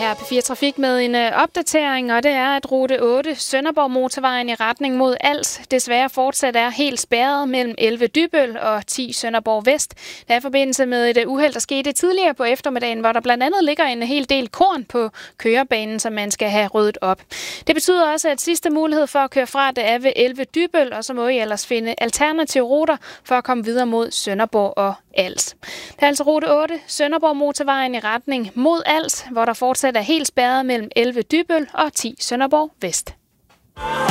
her P4 Trafik med en opdatering, og det er, at rute 8 Sønderborg Motorvejen i retning mod Als desværre fortsat er helt spærret mellem 11 Dybøl og 10 Sønderborg Vest. Der er i forbindelse med et uheld, der skete tidligere på eftermiddagen, hvor der blandt andet ligger en hel del korn på kørebanen, som man skal have ryddet op. Det betyder også, at sidste mulighed for at køre fra, det er ved 11 Dybøl, og så må I ellers finde alternative ruter for at komme videre mod Sønderborg og Als. Det er altså rute 8 Sønderborg Motorvejen i retning mod Als, hvor der fortsat er helt spærret mellem 11 Dybøl og 10 Sønderborg Vest.